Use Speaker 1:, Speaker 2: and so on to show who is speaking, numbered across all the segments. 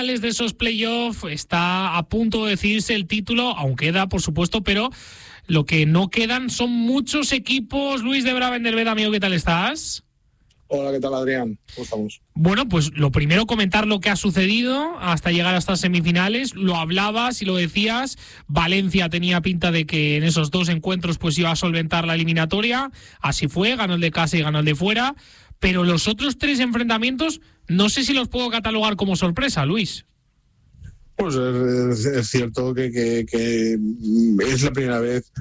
Speaker 1: De esos playoffs está a punto de decidirse el título, aún queda, por supuesto, pero lo que no quedan son muchos equipos. Luis de Braven del Beda, amigo, ¿qué tal estás?
Speaker 2: Hola, ¿qué tal, Adrián? ¿Cómo estamos?
Speaker 1: Bueno, pues lo primero, comentar lo que ha sucedido hasta llegar a estas semifinales. Lo hablabas y lo decías, Valencia tenía pinta de que en esos dos encuentros pues iba a solventar la eliminatoria, así fue, ganó el de casa y ganó el de fuera, pero los otros tres enfrentamientos no sé si los puedo catalogar como sorpresa, Luis.
Speaker 2: Pues es cierto que es la primera vez,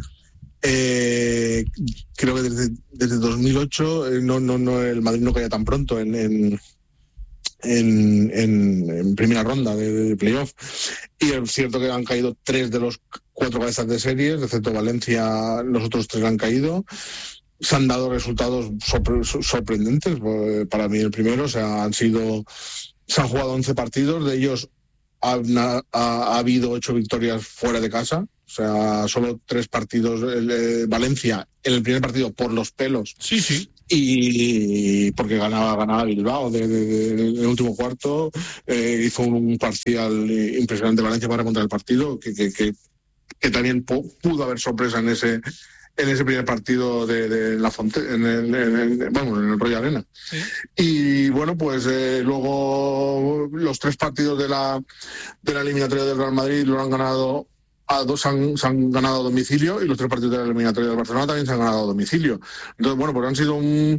Speaker 2: creo que desde 2008 no el Madrid no caía tan pronto en primera ronda de playoff. Y es cierto que han caído 3 de los 4 cabezas de series, excepto Valencia, los otros 3 han caído. Se han dado resultados sorprendentes. Para mí el primero, se han jugado 11 partidos, de ellos ha habido 8 victorias fuera de casa. O sea, solo 3 partidos. Valencia en el primer partido por los pelos.
Speaker 1: Sí.
Speaker 2: Y porque ganaba Bilbao en el último cuarto. Hizo un parcial impresionante Valencia para contra el partido, que también pudo haber sorpresa en ese primer partido de La Fonte, en el Royal Arena.
Speaker 1: Sí.
Speaker 2: Y bueno, pues luego los 3 partidos de la eliminatoria del Real Madrid lo han ganado a 2, se han ganado a domicilio, y los 3 partidos de la eliminatoria del Barcelona también se han ganado a domicilio. Entonces, bueno, pues han sido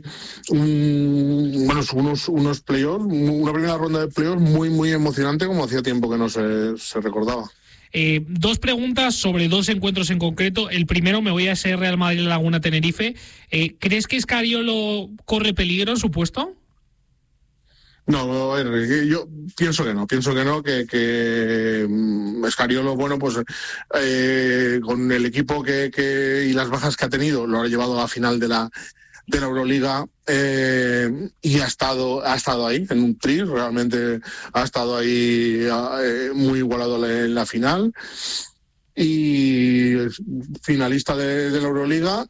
Speaker 2: unos playoffs, una primera ronda de playoffs muy, muy emocionante, como hacía tiempo que no se recordaba.
Speaker 1: 2 preguntas sobre 2 encuentros en concreto. El primero, me voy a ese Real Madrid Laguna Tenerife. ¿Crees que Scariolo corre peligro en su puesto?
Speaker 2: No, a ver, yo pienso que no, que Scariolo, bueno, pues con el equipo y las bajas que ha tenido, lo ha llevado a la final de la Euroliga, y ha estado ahí en un tri, realmente ha estado ahí muy igualado en la final, y finalista de la Euroliga,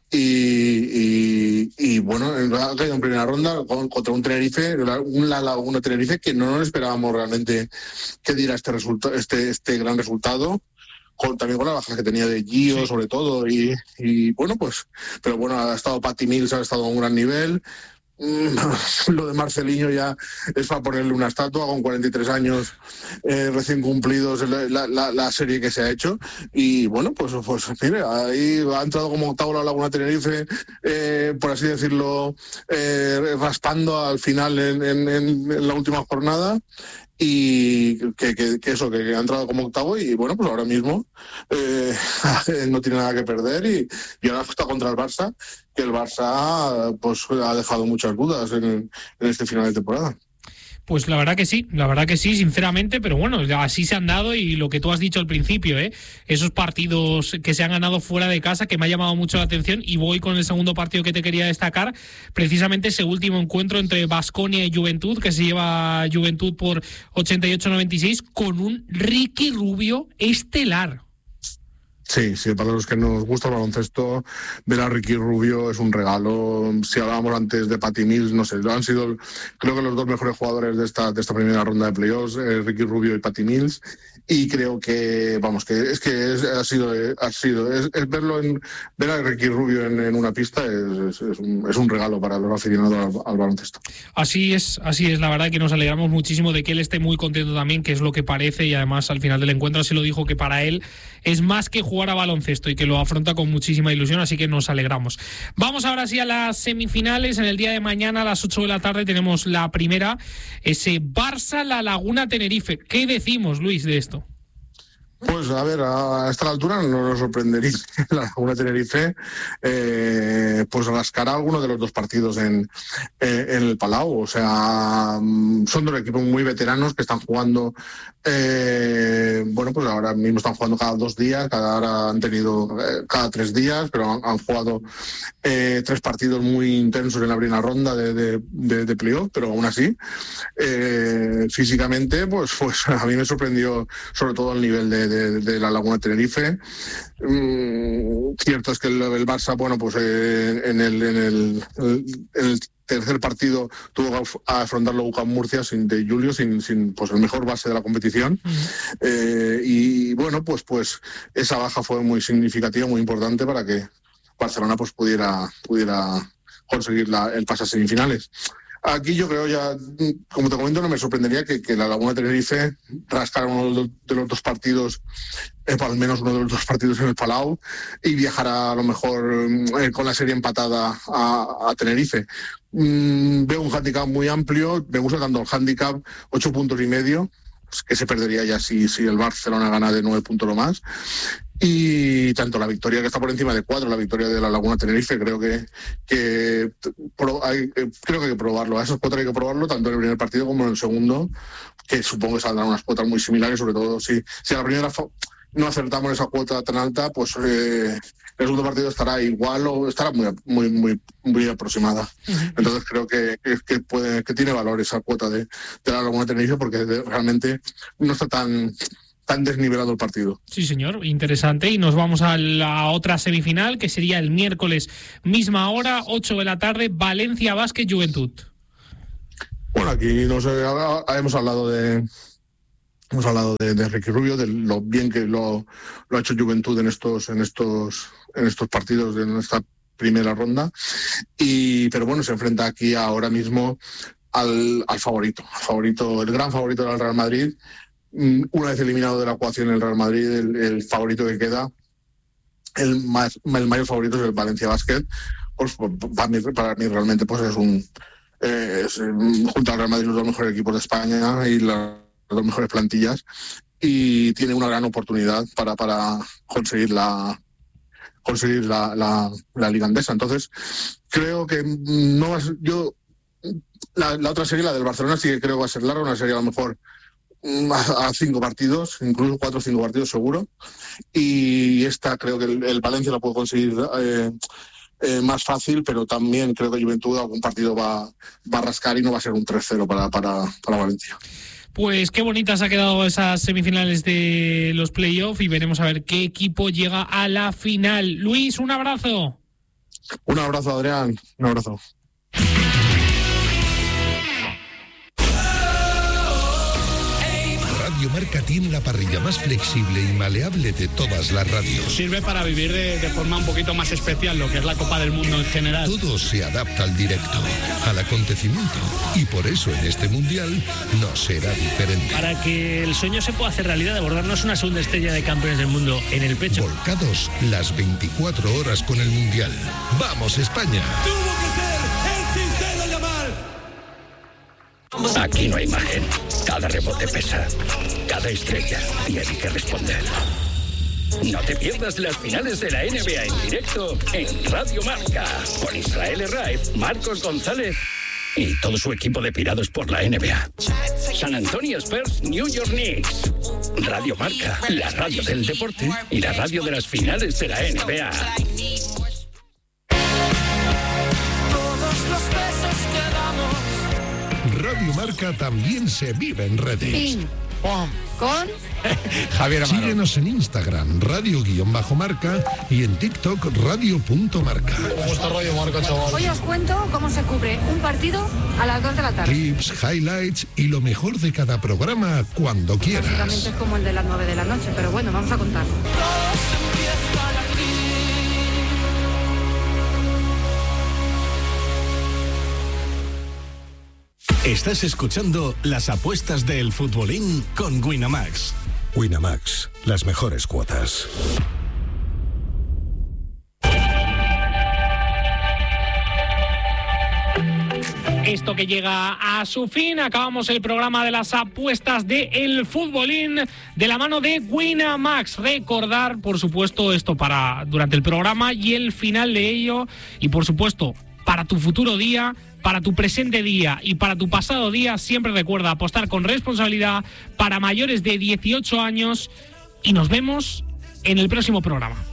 Speaker 2: y bueno, ha caído en primera ronda contra un Tenerife, la Laguna Tenerife, que no nos esperábamos realmente que diera este gran resultado. También con la baja que tenía de Gio, sí, sobre todo, y bueno, pues, pero bueno, ha estado Patty Mills, ha estado a un gran nivel. Lo de Marcelinho ya es para ponerle una estatua, con 43 años recién cumplidos, la serie que se ha hecho. Y bueno, pues mire, ahí ha entrado como octavo la Laguna Tenerife, por así decirlo, raspando al final en la última jornada. Y que ha entrado como octavo, y bueno, pues ahora mismo no tiene nada que perder, y ahora está contra el Barça, que el Barça pues ha dejado muchas dudas en este final de temporada.
Speaker 1: Pues la verdad que sí, sinceramente, pero bueno, así se han dado, y lo que tú has dicho al principio, esos partidos que se han ganado fuera de casa, que me ha llamado mucho la atención, y voy con el segundo partido que te quería destacar, precisamente ese último encuentro entre Baskonia y Juventud, que se lleva Juventud por 88-96, con un Ricky Rubio estelar.
Speaker 2: Sí, para los que nos gusta el baloncesto, ver a Ricky Rubio es un regalo. Si hablábamos antes de Patty Mills, no sé, han sido, creo que los 2 mejores jugadores de esta primera ronda de playoffs, Ricky Rubio y Patty Mills, y creo que, vamos, que ha sido ver a Ricky Rubio en una pista es un regalo para los aficionados al baloncesto.
Speaker 1: Así es, la verdad que nos alegramos muchísimo de que él esté muy contento también, que es lo que parece, y además al final del encuentro así lo dijo, que para él es más que jugar a baloncesto, y que lo afronta con muchísima ilusión, así que nos alegramos. Vamos ahora sí a las semifinales. En el día de mañana a las 8 de la tarde tenemos la primera, ese Barça La Laguna Tenerife. ¿Qué decimos, Luis, de esto?
Speaker 2: Pues a ver, a esta altura no nos sorprendería la Laguna Tenerife pues rascará alguno de los 2 partidos en el Palau. O sea, son 2 equipos muy veteranos que están jugando, bueno, pues ahora mismo están jugando cada 2 días, ahora han tenido cada 3 días, pero han jugado 3 partidos muy intensos en la primera ronda de playoff, pero aún así, físicamente, pues a mí me sorprendió sobre todo el nivel de la Laguna Tenerife. Cierto es que el Barça, bueno, pues en el tercer partido tuvo que afrontarlo UCAM Murcia sin De Julio, sin pues el mejor base de la competición. Y bueno, pues esa baja fue muy significativa, muy importante para que Barcelona pues pudiera conseguir el pase a semifinales. Aquí yo creo ya, como te comento, no me sorprendería que la Laguna Tenerife rascara uno de los dos partidos, al menos uno de los dos partidos en el Palau, y viajara a lo mejor con la serie empatada a Tenerife. Veo un handicap muy amplio, me gusta tanto el handicap, 8,5 puntos, que se perdería ya si el Barcelona gana de 9 puntos o más. Y tanto la victoria, que está por encima de 4, la victoria de la Laguna Tenerife, creo que hay que probarlo. A esos 4 hay que probarlo, tanto en el primer partido como en el segundo, que supongo que saldrán unas cuotas muy similares, sobre todo si a la primera no acertamos esa cuota tan alta, pues el segundo partido estará igual o estará muy aproximada. Entonces creo que tiene valor esa cuota de la Laguna Tenerife, porque realmente no está tan desnivelado el partido.
Speaker 1: Sí, señor, interesante. Y nos vamos a la otra semifinal, que sería el miércoles, misma hora, 8 de la tarde, Valencia Basket Juventud. Bueno, aquí hemos hablado de Ricky Rubio, de lo bien que lo ha hecho Juventud en estos partidos, en esta primera ronda. Pero bueno, se enfrenta aquí ahora mismo al favorito, el gran favorito del Real Madrid. Una vez eliminado de la ecuación el Real Madrid, el favorito que queda, el mayor favorito es el Valencia Basket. Pues para mí realmente pues es junto al Real Madrid, los dos mejores equipos de España y las dos mejores plantillas, y tiene una gran oportunidad para conseguir la Liga Andesa. Entonces creo que la otra serie, la del Barcelona, sí que creo que va a ser larga, una serie a lo mejor a 5 partidos, incluso 4 o 5 partidos seguro, y esta creo que el Valencia la puede conseguir más fácil, pero también creo que Juventud algún partido va a rascar y no va a ser un 3-0 para Valencia. Pues qué bonitas ha quedado esas semifinales de los playoffs, y veremos a ver qué equipo llega a la final. Luis, un abrazo. Un abrazo, Adrián, un abrazo.
Speaker 3: Radio Marca tiene la parrilla más flexible y maleable de todas las radios.
Speaker 4: Sirve para vivir de forma un poquito más especial lo que es la Copa del Mundo en general.
Speaker 3: Todo se adapta al directo, al acontecimiento, y por eso en este Mundial no será diferente.
Speaker 5: Para que el sueño se pueda hacer realidad de bordarnos una segunda estrella de campeones del mundo en el pecho.
Speaker 3: Volcados las 24 horas con el Mundial. ¡Vamos, España!
Speaker 6: ¡Tuvo que ser el Cistero Yamal!
Speaker 7: Aquí no hay margen. Cada rebote pesa. Cada estrella tiene que responder. No te pierdas las finales de la NBA en directo en Radio Marca, con Israel Herraiz, Marcos González y todo su equipo de pirados por la NBA. San Antonio Spurs, New York Knicks. Radio Marca, la radio del deporte y la radio de las finales de la NBA.
Speaker 6: Todos los besos que damos.
Speaker 3: Radio Marca también se vive en redes.
Speaker 8: Ping.
Speaker 9: ¡Pum!
Speaker 8: Con
Speaker 9: Javier Amaro.
Speaker 3: Síguenos en Instagram, radio_marca, y en TikTok, radio.marca.
Speaker 9: ¿Cómo está Radio Marca, chaval?
Speaker 8: Hoy os cuento cómo se cubre un partido a las 2 de la tarde.
Speaker 3: Clips, highlights y lo mejor de cada programa cuando quieras.
Speaker 8: Básicamente es como el de las 9 de la noche, pero bueno, vamos a contarlo.
Speaker 10: Estás escuchando las apuestas del futbolín con Winamax.
Speaker 3: Winamax, las mejores cuotas.
Speaker 1: Esto que llega a su fin, acabamos el programa de las apuestas de El Futbolín de la mano de Winamax. Recordar, por supuesto, esto para durante el programa y el final de ello, y por supuesto, para tu futuro día, para tu presente día y para tu pasado día, siempre recuerda apostar con responsabilidad para mayores de 18 años, y nos vemos en el próximo programa.